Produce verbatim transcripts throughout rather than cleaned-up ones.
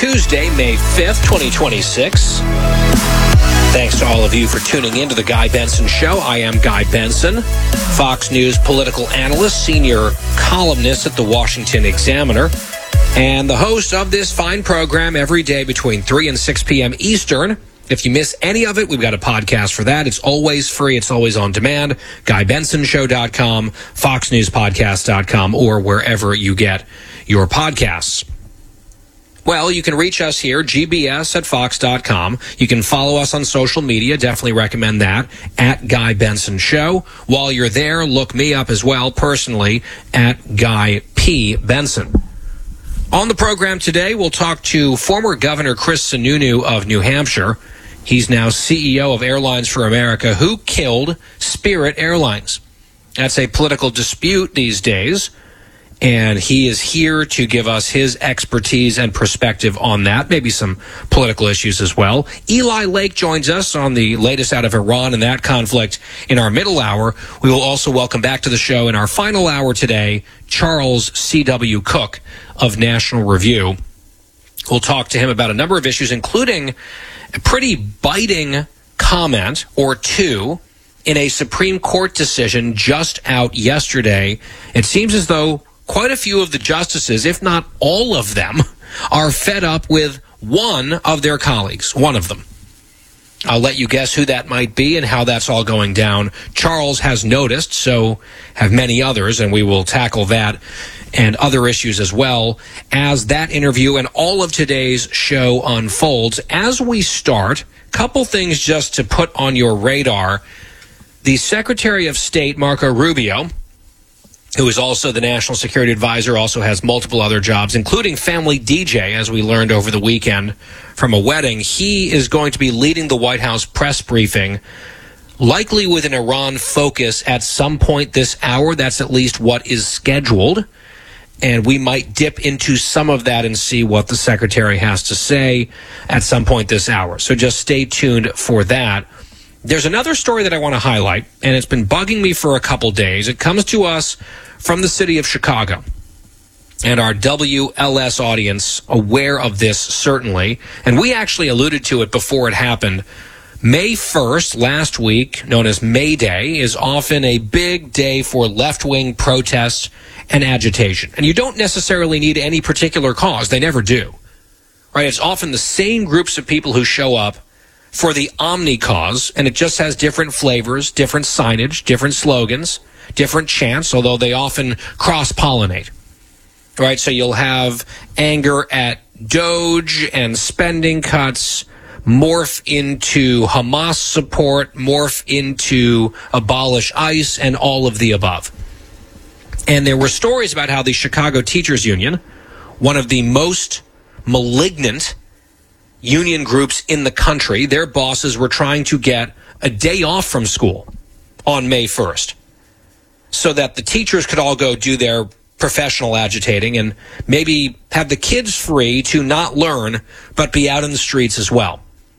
Tuesday, May fifth, twenty twenty-six. Thanks to all of you for tuning in to the Guy Benson Show. I am Guy Benson, Fox News political analyst, senior columnist at the Washington Examiner, and the host of this fine program every day between three and six p.m. Eastern. If you miss any of it, we've got a podcast for that. It's always free. It's always on demand. guy benson show dot com, fox news podcast dot com, or wherever you get your podcasts. Well, you can reach us here, g b s at fox dot com. You can follow us on social media. Definitely recommend that, at Guy Benson Show. While you're there, look me up as well, personally, at Guy P. Benson. On the program today, we'll talk to former Governor Chris Sununu of New Hampshire. He's now C E O of Airlines for America, who killed Spirit Airlines. That's a political dispute these days, and he is here to give us his expertise and perspective on that, maybe some political issues as well. Eli Lake joins us on the latest out of Iran and that conflict in our middle hour. We will also welcome back to the show in our final hour today, Charles C W. Cook of National Review. We'll talk to him about a number of issues, including a pretty biting comment or two in a Supreme Court decision just out yesterday. It seems as though quite a few of the justices, if not all of them, are fed up with one of their colleagues, one of them. I'll let you guess who that might be and how that's all going down. Charles has noticed, so have many others, and we will tackle that and other issues as well as that interview and all of today's show unfolds. As we start, a couple things just to put on your radar. The Secretary of State, Marco Rubio, who is also the National Security Advisor, also has multiple other jobs, including family D J, as we learned over the weekend from a wedding. He is going to be leading the White House press briefing, likely with an Iran focus at some point this hour. That's at least what is scheduled. And we might dip into some of that and see what the Secretary has to say at some point this hour. So just stay tuned for that. There's another story that I want to highlight, and it's been bugging me for a couple days. It comes to us from the city of Chicago, and our W L S audience aware of this, certainly. And we actually alluded to it before it happened. May first, last week, known as May Day, is often a big day for left-wing protests and agitation. And you don't necessarily need any particular cause. They never do. Right? It's often the same groups of people who show up for the Omni cause, and it just has different flavors, different signage, different slogans, different chants, although they often cross-pollinate. Right? So you'll have anger at Doge and spending cuts morph into Hamas support, morph into abolish ICE, and all of the above. And there were stories about how the Chicago Teachers Union, one of the most malignant union groups in the country, their bosses were trying to get a day off from school on May first so that the teachers could all go do their professional agitating and maybe have the kids free to not learn but be out in the streets as well.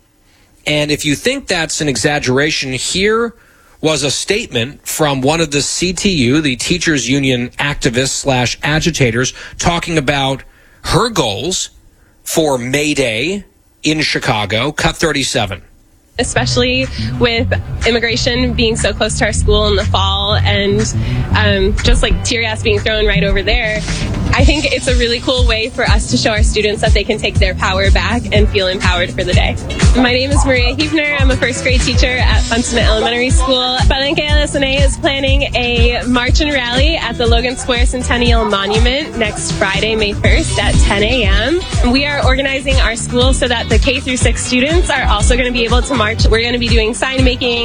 And if you think that's an exaggeration, here was a statement from one of the C T U, the Teachers Union activists slash agitators, talking about her goals for May Day in Chicago. Cut thirty-seven. Especially with immigration being so close to our school in the fall and um, just like tear gas being thrown right over there, I think it's a really cool way for us to show our students that they can take their power back and feel empowered for the day. My name is Maria Huebner. I'm a first grade teacher at Funston Elementary School. Palenque L S N A is planning a march and rally at the Logan Square Centennial Monument next Friday, May first at ten a.m. We are organizing our school so that the K through six students are also going to be able to march. We're going to be doing sign making,